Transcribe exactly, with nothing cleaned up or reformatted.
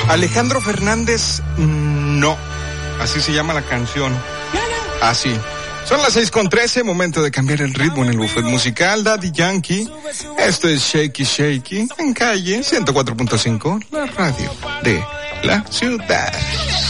Alejandro Fernández, no. Así se llama la canción. Así. Son las seis con trece, momento de cambiar el ritmo en el buffet musical. Daddy Yankee. Esto es Shakey Shakey en Calle ciento cuatro punto cinco, la radio de la ciudad.